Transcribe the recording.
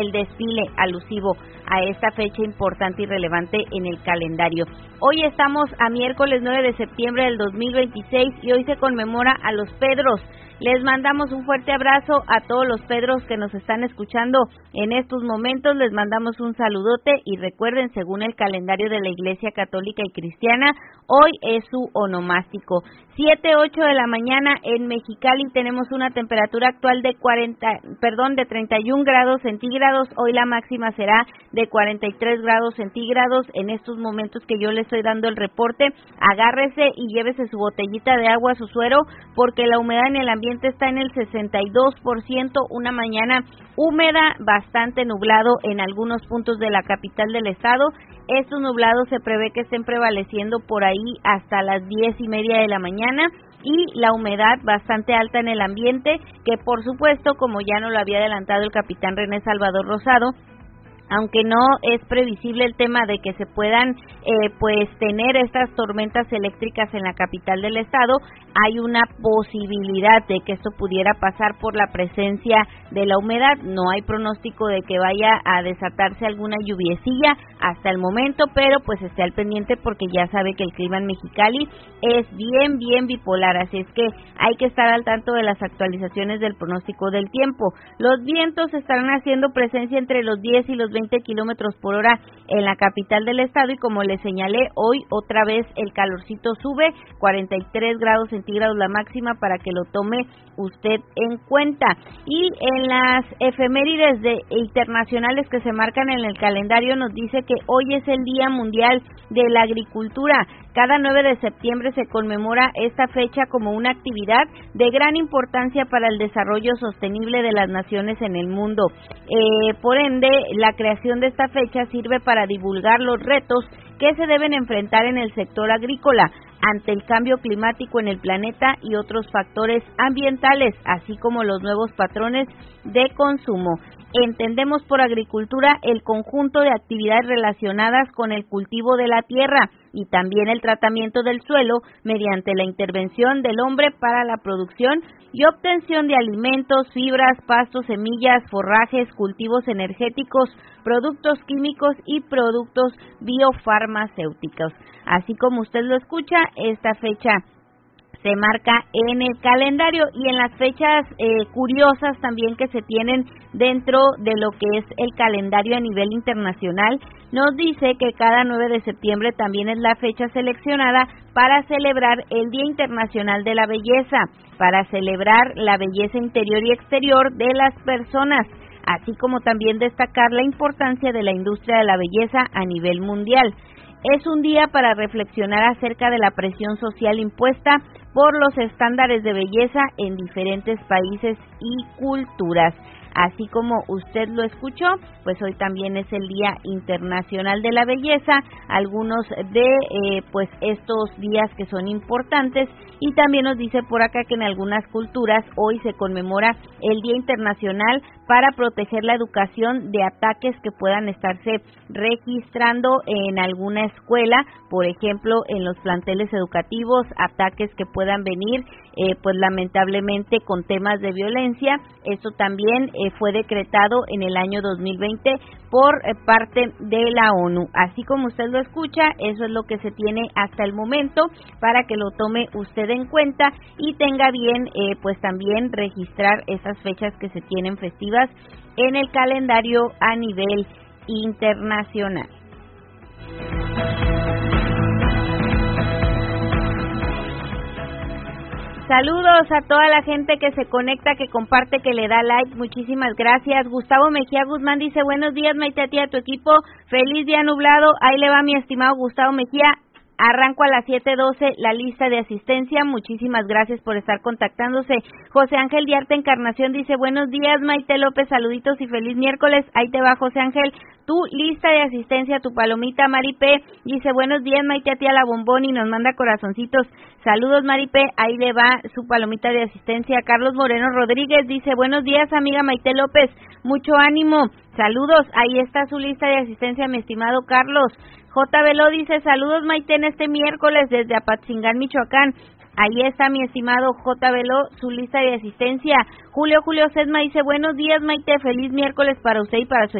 el desfile alusivo a esta fecha importante y relevante en el calendario. Hoy estamos a miércoles 9 de septiembre del 2026 y hoy se conmemora a los Pedros. Les mandamos un fuerte abrazo a todos los Pedros que nos están escuchando en estos momentos. Les mandamos un saludote y recuerden, según el calendario de la Iglesia Católica y Cristiana, hoy es su onomástico. 7:08 de la mañana en Mexicali tenemos una temperatura actual de 31 grados centígrados. Hoy la máxima será de 43 grados centígrados. En estos momentos que yo le estoy dando el reporte, agárrese y llévese su botellita de agua, su suero, porque la humedad en el ambiente está en el 62%, una mañana húmeda, bastante nublado en algunos puntos de la capital del estado. Estos nublados se prevé que estén prevaleciendo por ahí hasta las 10:30 de la mañana y la humedad bastante alta en el ambiente, que por supuesto, como ya nos lo había adelantado el capitán René Salvador Rosado, aunque no es previsible el tema de que se puedan tener estas tormentas eléctricas en la capital del estado, hay una posibilidad de que esto pudiera pasar por la presencia de la humedad. No hay pronóstico de que vaya a desatarse alguna lluviecilla hasta el momento, pero pues esté al pendiente porque ya sabe que el clima en Mexicali es bien bipolar, así es que hay que estar al tanto de las actualizaciones del pronóstico del tiempo. Los vientos estarán haciendo presencia entre los 10 y los 20 kilómetros por hora en la capital del estado y como les señalé, hoy otra vez el calorcito sube, 43 grados centígrados la máxima para que lo tome usted en cuenta. Y en las efemérides internacionales que se marcan en el calendario nos dice que hoy es el Día Mundial de la Agricultura. Cada 9 de septiembre se conmemora esta fecha como una actividad de gran importancia para el desarrollo sostenible de las naciones en el mundo. Por ende, la creación de esta fecha sirve para divulgar los retos que se deben enfrentar en el sector agrícola ante el cambio climático en el planeta y otros factores ambientales, así como los nuevos patrones de consumo. Entendemos por agricultura el conjunto de actividades relacionadas con el cultivo de la tierra y también el tratamiento del suelo mediante la intervención del hombre para la producción y obtención de alimentos, fibras, pastos, semillas, forrajes, cultivos energéticos, productos químicos y productos biofarmacéuticos. Así como usted lo escucha, esta fecha se marca en el calendario y en las fechas curiosas también que se tienen dentro de lo que es el calendario a nivel internacional, nos dice que cada 9 de septiembre también es la fecha seleccionada para celebrar el Día Internacional de la Belleza, para celebrar la belleza interior y exterior de las personas, así como también destacar la importancia de la industria de la belleza a nivel mundial. Es un día para reflexionar acerca de la presión social impuesta por los estándares de belleza en diferentes países y culturas. Así como usted lo escuchó, pues hoy también es el Día Internacional de la Belleza, algunos de estos días que son importantes, y también nos dice por acá que en algunas culturas hoy se conmemora el Día Internacional para proteger la educación de ataques que puedan estarse registrando en alguna escuela, por ejemplo en los planteles educativos, ataques que puedan venir lamentablemente con temas de violencia. Esto también fue decretado en el año 2020 por parte de la ONU. Así como usted lo escucha, eso es lo que se tiene hasta el momento para que lo tome usted en cuenta y tenga bien también registrar esas fechas que se tienen festivas en el calendario a nivel internacional. Saludos a toda la gente que se conecta, que comparte, que le da like, muchísimas gracias. Gustavo Mejía Guzmán dice, buenos días Maite, a ti y a tu equipo, feliz día nublado, ahí le va mi estimado Gustavo Mejía. Arranco a las 7:12 la lista de asistencia. Muchísimas gracias por estar contactándose. José Ángel Diarte Encarnación dice, buenos días Maite López, saluditos y feliz miércoles. Ahí te va José Ángel, tu lista de asistencia, tu palomita. Mari P. dice, buenos días Maite, a ti a la bombón y nos manda corazoncitos. Saludos Mari P. Ahí le va su palomita de asistencia. Carlos Moreno Rodríguez dice, buenos días amiga Maite López, mucho ánimo. Saludos, ahí está su lista de asistencia, mi estimado Carlos. J. Velo dice, saludos Maite en este miércoles desde Apatzingán, Michoacán. Ahí está mi estimado J. Velo, su lista de asistencia. Julio Sesma dice, buenos días, Maite, feliz miércoles para usted y para su